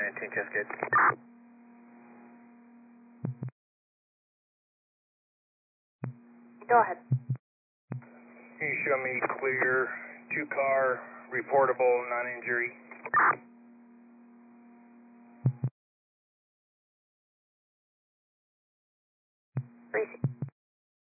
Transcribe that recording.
19 Cascade. Go ahead. Can you show me clear, 2-car, reportable, non-injury? Tracy.